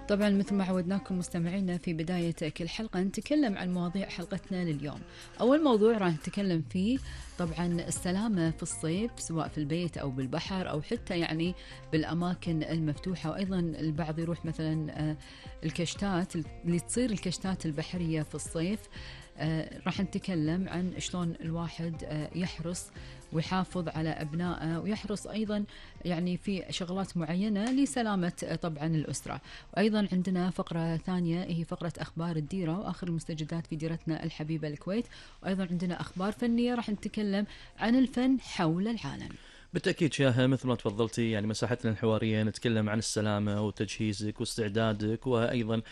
طبعا مثل ما عودناكم مستمعينا في بداية كل حلقة نتكلم عن مواضيع حلقتنا لليوم. أول موضوع راح نتكلم فيه طبعا السلامة في الصيف، سواء في البيت أو بالبحر أو حتى يعني بالأماكن المفتوحة. وأيضا البعض يروح مثلا الكشتات اللي تصير الكشتات البحرية في الصيف. راح نتكلم عن شلون الواحد يحرص ويحافظ على أبنائه، ويحرص أيضا يعني في شغلات معينة لسلامة طبعا الأسرة. وأيضا عندنا فقرة ثانية هي فقرة أخبار الديرة وآخر المستجدات في ديرتنا الحبيبة الكويت. وأيضا عندنا أخبار فنية راح نتكلم عن الفن حول العالم. بالتأكيد شاهة، مثل ما تفضلتي يعني مساحتنا الحوارية نتكلم عن السلامة وتجهيزك واستعدادك، وأيضا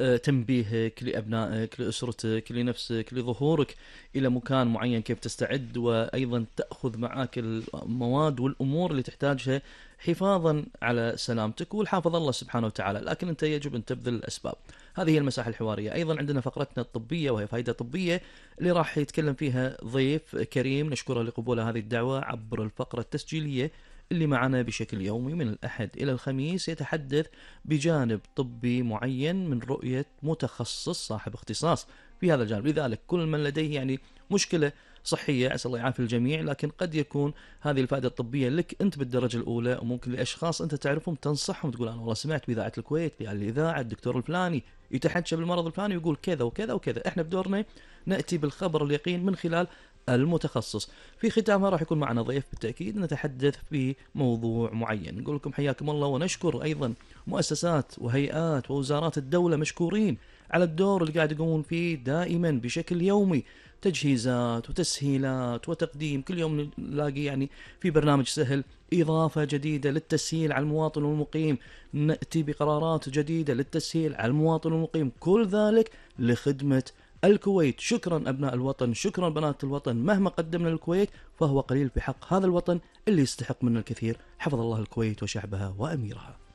تنبيهك لأبنائك، لأسرتك، لنفسك، لظهورك إلى مكان معين، كيف تستعد، وأيضا تأخذ معك المواد والأمور اللي تحتاجها حفاظا على سلامتك والحافظ الله سبحانه وتعالى، لكن أنت يجب أن تبذل الأسباب. هذه هي المساحة الحوارية. أيضا عندنا فقرتنا الطبية وهي فائدة طبية اللي راح يتكلم فيها ضيف كريم نشكره لقبول هذه الدعوة عبر الفقرة التسجيلية اللي معنا بشكل يومي من الأحد إلى الخميس، يتحدث بجانب طبي معين من رؤية متخصص صاحب اختصاص في هذا الجانب. لذلك كل من لديه يعني مشكلة صحية، عسى الله يعافي الجميع، لكن قد يكون هذه الفائدة الطبية لك أنت بالدرجة الأولى، وممكن لأشخاص أنت تعرفهم تنصحهم، تقول أنا والله سمعت بإذاعة الكويت في الإذاعة الدكتور الفلاني يتحدث بالمرض الفلاني ويقول كذا وكذا وكذا. احنا بدورنا نأتي بالخبر اليقين من خلال المتخصص. في ختامها راح يكون معنا ضيف بالتأكيد نتحدث في موضوع معين. نقول لكم حياكم الله، ونشكر أيضا مؤسسات وهيئات ووزارات الدولة، مشكورين على الدور اللي قاعد يقومون فيه دائما بشكل يومي، تجهيزات وتسهيلات وتقديم. كل يوم نلاقي يعني في برنامج سهل إضافة جديدة للتسهيل على المواطن والمقيم، نأتي بقرارات جديدة للتسهيل على المواطن والمقيم، كل ذلك لخدمة الكويت. شكرا أبناء الوطن، شكرا بنات الوطن، مهما قدمنا للكويت فهو قليل بحق هذا الوطن اللي يستحق منا الكثير. حفظ الله الكويت وشعبها وأميرها.